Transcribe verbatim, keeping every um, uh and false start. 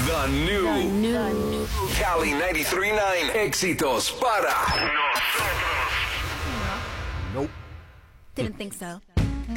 The new, The new. Cali noventa y tres punto nueve. Éxitos para Nope. Didn't think so.